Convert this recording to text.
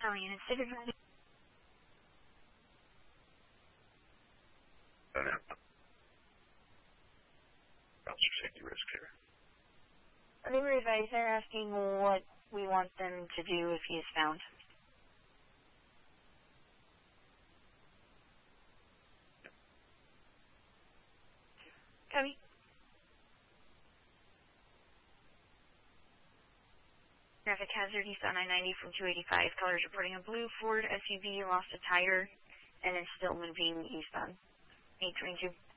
Alien Civic. Officer safety risk here. They were advised, they're asking what we want them to do if he is found. Copy. Traffic hazard east on I-90 from 285. Callers reporting a blue Ford SUV lost a tire and is still moving eastbound. 822.